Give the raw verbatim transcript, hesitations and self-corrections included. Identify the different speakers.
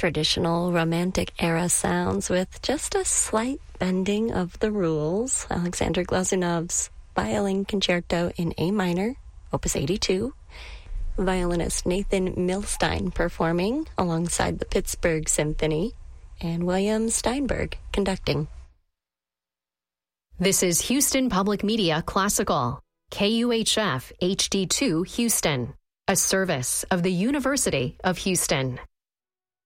Speaker 1: traditional romantic era sounds with just a slight bending of the rules. Alexander Glazunov's Violin Concerto in A minor, Opus eighty-two. Violinist Nathan Milstein performing alongside the Pittsburgh Symphony, and William Steinberg conducting.
Speaker 2: This is Houston Public Media Classical, K U H F H D two Houston, a service of the University of Houston.